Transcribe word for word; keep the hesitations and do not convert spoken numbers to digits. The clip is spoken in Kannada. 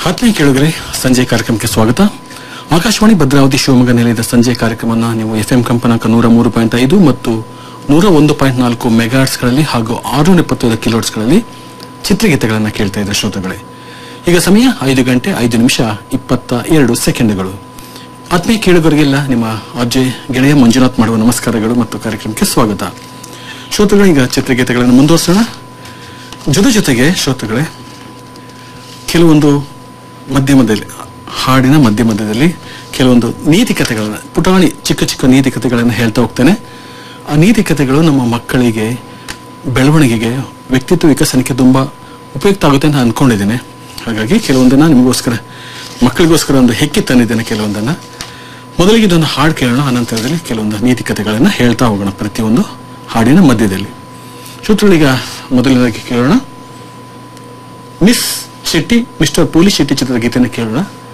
ಆತ್ಮೀಯ ಕೇಳುಗರೆ, ಸಂಜೆ ಕಾರ್ಯಕ್ರಮಕ್ಕೆ ಸ್ವಾಗತ. ಆಕಾಶವಾಣಿ ಭದ್ರಾವತಿ ಶಿವಮೊಗ್ಗ ನಿಲಯದ ಸಂಜೆ ಕಾರ್ಯಕ್ರಮವನ್ನು ನೀವು ಎಫ್ಎಂ ಕಂಪನಾಂಕ ನೂರ ಮೂರು ಪಾಯಿಂಟ್ ಐದು ಮತ್ತು ನೂರ ಒಂದು ಪಾಯಿಂಟ್ ನಾಲ್ಕು ಮೆಗಾಹರ್ಟ್ಸ್ಗಳಲ್ಲಿ ಹಾಗೂ ಆರುನೂರ ಎಪ್ಪತ್ತೈದು ಕಿಲೋಹರ್ಟ್ಸ್ಗಳಲ್ಲಿ ಚಿತ್ರಗೀತೆಗಳನ್ನು ಕೇಳ್ತಾ ಇದ್ದ ಶ್ರೋತೃಗಳೇ, ಈಗ ಸಮಯ ಐದು ಗಂಟೆ ಐದು ನಿಮಿಷ ಇಪ್ಪತ್ತ ಎರಡು ಸೆಕೆಂಡ್ಗಳು. ಆತ್ಮೀಯ ಕೇಳುಗರಿಗೆಲ್ಲ ನಿಮ್ಮ ಅಜ್ಜೆ ಗೆಳೆಯ ಮಂಜುನಾಥ್ ಮಾಡುವ ನಮಸ್ಕಾರಗಳು ಮತ್ತು ಕಾರ್ಯಕ್ರಮಕ್ಕೆ ಸ್ವಾಗತ. ಶ್ರೋತೃಗಳೇ, ಈಗ ಚಿತ್ರಗೀತೆಗಳನ್ನು ಮುಂದುವರಿಸೋಣ. ಜೊತೆ ಜೊತೆಗೆ ಶ್ರೋತೃಗಳೇ, ಕೆಲವೊಂದು ಮಧ್ಯಮದಲ್ಲಿ ಹಾಡಿನ ಮಧ್ಯ ಮಧ್ಯದಲ್ಲಿ ಕೆಲವೊಂದು ನೀತಿ ಕಥೆಗಳನ್ನು, ಪುಟಾಣಿ ಚಿಕ್ಕ ಚಿಕ್ಕ ನೀತಿ ಕಥೆಗಳನ್ನು ಹೇಳ್ತಾ ಹೋಗ್ತೇನೆ. ಆ ನೀತಿ ಕಥೆಗಳು ನಮ್ಮ ಮಕ್ಕಳಿಗೆ ಬೆಳವಣಿಗೆಗೆ, ವ್ಯಕ್ತಿತ್ವ ವಿಕಸನಕ್ಕೆ ತುಂಬಾ ಉಪಯುಕ್ತ ಆಗುತ್ತೆ ಅಂತ ಅನ್ಕೊಂಡಿದ್ದೇನೆ. ಹಾಗಾಗಿ ಕೆಲವೊಂದನ್ನ ನಿಮಗೋಸ್ಕರ, ಮಕ್ಕಳಿಗೋಸ್ಕರ ಒಂದು ಹೆಕ್ಕಿ ತಂದಿದ್ದೇನೆ ಕೆಲವೊಂದನ್ನ. ಮೊದಲಿಗೆ ಇದೊಂದು ಹಾಡು ಕೇಳೋಣ, ಅನಂತರದಲ್ಲಿ ಕೆಲವೊಂದು ನೀತಿ ಕಥೆಗಳನ್ನು ಹೇಳ್ತಾ ಹೋಗೋಣ ಪ್ರತಿಯೊಂದು ಹಾಡಿನ ಮಧ್ಯದಲ್ಲಿ. ಶ್ರೋತೃಗಳೀಗ ಮೊದಲನೇದಾಗಿ ಕೇಳೋಣ ಮಿಸ್ ಶೆಟ್ಟಿ ಮಿಸ್ಟರ್ ಪೋಲಿ ಶೆಟ್ಟಿ ಚಿತ್ರದ ಗೀತೆಯನ್ನು ಕೇಳೋಣ.